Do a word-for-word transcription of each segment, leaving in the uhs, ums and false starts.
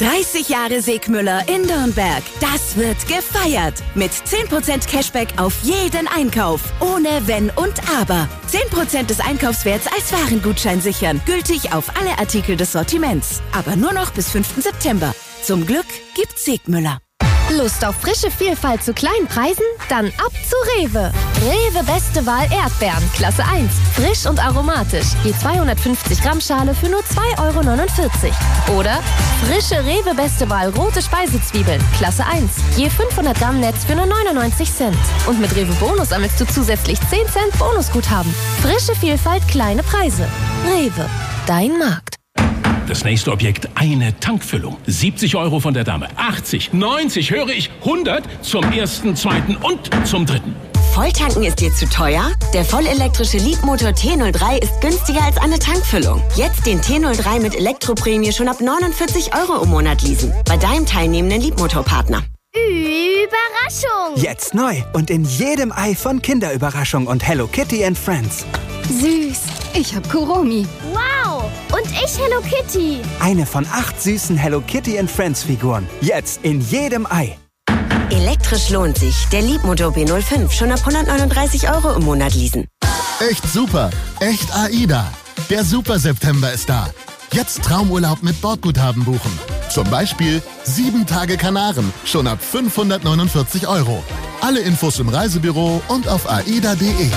dreißig Jahre Segmüller in Nürnberg. Das wird gefeiert. Mit zehn Prozent Cashback auf jeden Einkauf. Ohne Wenn und Aber. zehn Prozent des Einkaufswerts als Warengutschein sichern. Gültig auf alle Artikel des Sortiments. Aber nur noch bis fünften September. Zum Glück gibt's Segmüller. Lust auf frische Vielfalt zu kleinen Preisen? Dann ab zu Rewe. Rewe Beste Wahl Erdbeeren, Klasse eins. Frisch und aromatisch. Je zweihundertfünfzig Gramm Schale für nur zwei Euro neunundvierzig. Oder frische Rewe Beste Wahl rote Speisezwiebeln, Klasse eins. Je fünfhundert Gramm Netz für nur neunundneunzig Cent. Und mit Rewe Bonus sammelst du zusätzlich zehn Cent Bonusguthaben. Frische Vielfalt, kleine Preise. Rewe, dein Markt. Das nächste Objekt, eine Tankfüllung. siebzig Euro von der Dame. achtzig, neunzig, höre ich, hundert zum ersten, zweiten und zum dritten. Volltanken ist dir zu teuer? Der vollelektrische Leapmotor T null drei ist günstiger als eine Tankfüllung. Jetzt den T null drei mit Elektroprämie schon ab neunundvierzig Euro im Monat leasen. Bei deinem teilnehmenden Leapmotorpartner. Überraschung! Jetzt neu und in jedem Ei von Kinderüberraschung und Hello Kitty and Friends. Süß. Ich hab Kuromi. Wow. Und ich Hello Kitty. Eine von acht süßen Hello Kitty and Friends Figuren. Jetzt in jedem Ei. Elektrisch lohnt sich. Der Leapmotor B null fünf schon ab hundertneununddreißig Euro im Monat leasen. Echt super. Echt AIDA. Der Super September ist da. Jetzt Traumurlaub mit Bordguthaben buchen. Zum Beispiel sieben Tage Kanaren. Schon ab fünfhundertneunundvierzig Euro. Alle Infos im Reisebüro und auf aida punkt de.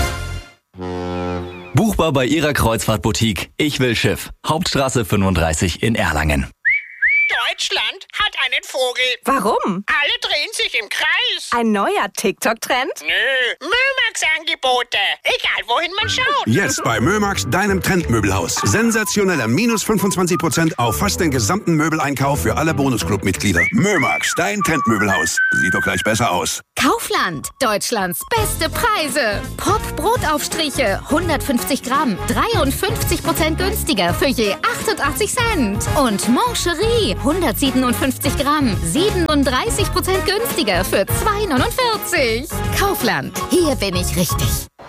Buchbar bei Ihrer Kreuzfahrtboutique Ich will Schiff. Hauptstraße fünfunddreißig in Erlangen. Deutschland hat einen Vogel. Warum? Alle drehen sich im Kreis. Ein neuer TikTok-Trend? Nö, Mömax-Angebote. Egal, wohin man schaut. Jetzt bei Mömax, deinem Trendmöbelhaus. Sensationeller minus fünfundzwanzig Prozent auf fast den gesamten Möbeleinkauf für alle Bonusclub-Mitglieder. Mömax, dein Trendmöbelhaus. Sieht doch gleich besser aus. Kaufland, Deutschlands beste Preise. Pop-Brotaufstriche, hundertfünfzig Gramm, dreiundfünfzig Prozent günstiger für je achtundachtzig Cent. Und Mancherie, hundertsiebenundfünfzig Gramm, siebenunddreißig Prozent günstiger für zwei neunundvierzig. Kaufland, hier bin ich richtig.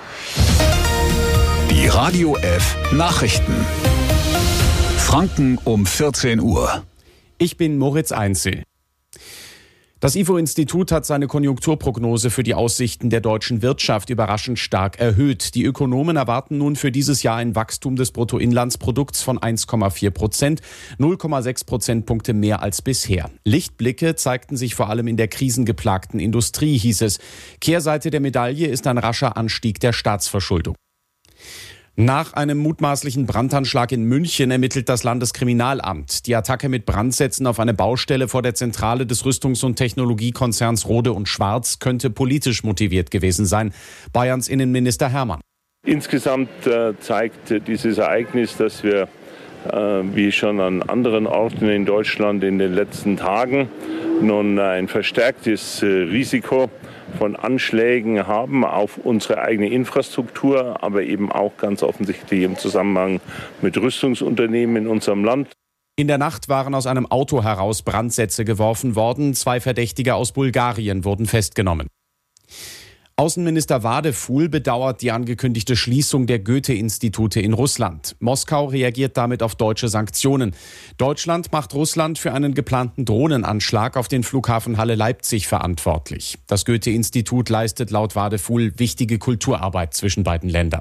Die Radio F Nachrichten. Franken um vierzehn Uhr. Ich bin Moritz Einzel. Das I F O-Institut hat seine Konjunkturprognose für die Aussichten der deutschen Wirtschaft überraschend stark erhöht. Die Ökonomen erwarten nun für dieses Jahr ein Wachstum des Bruttoinlandsprodukts von eins Komma vier Prozent, null Komma sechs Prozentpunkte mehr als bisher. Lichtblicke zeigten sich vor allem in der krisengeplagten Industrie, hieß es. Kehrseite der Medaille ist ein rascher Anstieg der Staatsverschuldung. Nach einem mutmaßlichen Brandanschlag in München ermittelt das Landeskriminalamt. Die Attacke mit Brandsätzen auf eine Baustelle vor der Zentrale des Rüstungs- und Technologiekonzerns Rohde und Schwarz könnte politisch motiviert gewesen sein. Bayerns Innenminister Hermann. Insgesamt äh, zeigt dieses Ereignis, dass wir, äh, wie schon an anderen Orten in Deutschland in den letzten Tagen, nun ein verstärktes äh, Risiko von Anschlägen haben auf unsere eigene Infrastruktur, aber eben auch ganz offensichtlich im Zusammenhang mit Rüstungsunternehmen in unserem Land. In der Nacht waren aus einem Auto heraus Brandsätze geworfen worden. Zwei Verdächtige aus Bulgarien wurden festgenommen. Außenminister Wadefuhl bedauert die angekündigte Schließung der Goethe-Institute in Russland. Moskau reagiert damit auf deutsche Sanktionen. Deutschland macht Russland für einen geplanten Drohnenanschlag auf den Flughafen Halle-Leipzig verantwortlich. Das Goethe-Institut leistet laut Wadefuhl wichtige Kulturarbeit zwischen beiden Ländern.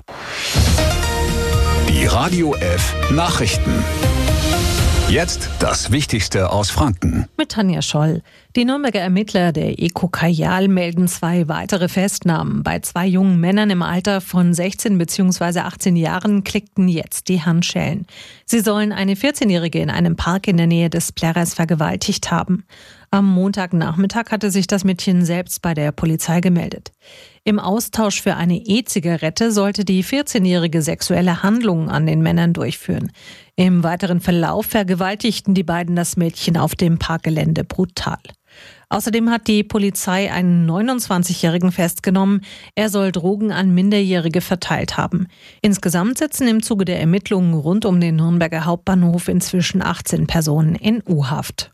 Die Radio F Nachrichten. Jetzt das Wichtigste aus Franken. Mit Tanja Scholl. Die Nürnberger Ermittler der Eco Kajal melden zwei weitere Festnahmen. Bei zwei jungen Männern im Alter von sechzehn bzw. achtzehn Jahren klickten jetzt die Handschellen. Sie sollen eine vierzehnjährige in einem Park in der Nähe des Plärrers vergewaltigt haben. Am Montagnachmittag hatte sich das Mädchen selbst bei der Polizei gemeldet. Im Austausch für eine E-Zigarette sollte die vierzehnjährige sexuelle Handlungen an den Männern durchführen. Im weiteren Verlauf vergewaltigten die beiden das Mädchen auf dem Parkgelände brutal. Außerdem hat die Polizei einen neunundzwanzigjährigen festgenommen. Er soll Drogen an Minderjährige verteilt haben. Insgesamt sitzen im Zuge der Ermittlungen rund um den Nürnberger Hauptbahnhof inzwischen achtzehn Personen in U-Haft.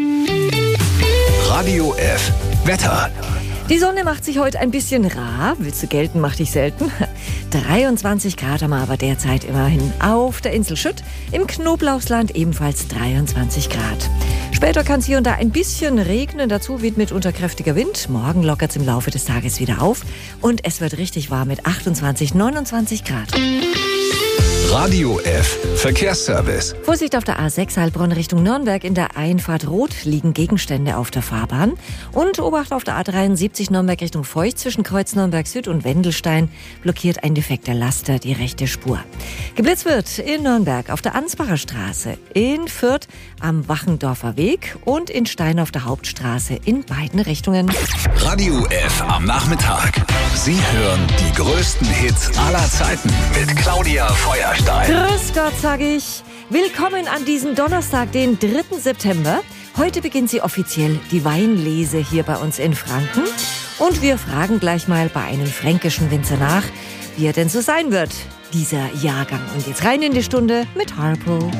Radio F Wetter. Die Sonne macht sich heute ein bisschen rar. Willst du gelten, mach dich selten. dreiundzwanzig Grad haben wir aber derzeit immerhin auf der Insel Schütt. Im Knoblauchsland ebenfalls dreiundzwanzig Grad. Später kann es hier und da ein bisschen regnen, dazu weht mitunter kräftiger Wind. Morgen lockert es im Laufe des Tages wieder auf und es wird richtig warm mit achtundzwanzig, neunundzwanzig Grad. Radio F Verkehrsservice. Vorsicht auf der A sechs Heilbronn Richtung Nürnberg. In der Einfahrt Rot liegen Gegenstände auf der Fahrbahn. Und Obacht auf der A dreiundsiebzig Nürnberg Richtung Feucht zwischen Kreuz Nürnberg Süd und Wendelstein blockiert ein defekter Laster die rechte Spur. Geblitzt wird in Nürnberg auf der Ansbacher Straße, in Fürth am Wachendorfer Weg und in Stein auf der Hauptstraße in beiden Richtungen. Radio F am Nachmittag. Sie hören die größten Hits aller Zeiten mit Claudia Feuerstein. Grüß Gott, sage ich. Willkommen an diesem Donnerstag, den dritten September. Heute beginnt sie offiziell die Weinlese hier bei uns in Franken. Und wir fragen gleich mal bei einem fränkischen Winzer nach, wie er denn so sein wird, dieser Jahrgang. Und jetzt rein in die Stunde mit Harpo.